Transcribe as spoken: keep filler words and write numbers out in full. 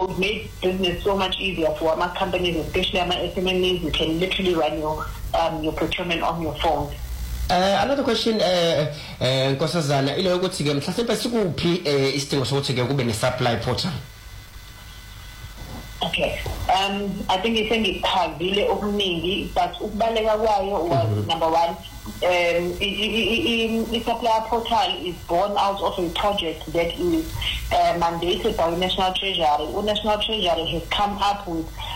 we've made business so much easier for our companies, especially our S M Es. You can literally run your um, your procurement on your phone. Uh, another question, uh, uh, Nkosazana, ilo yokuthi ke mhlawumbe sikuphi isidingo sokuthi ke kube ne supply portal? Okay. Um, I think it's ngichazile okuningi, but ukubaleka kwayo was number one. Um, the supplier portal is born out of a project that is uh, mandated by the National Treasury. The National Treasury has come up with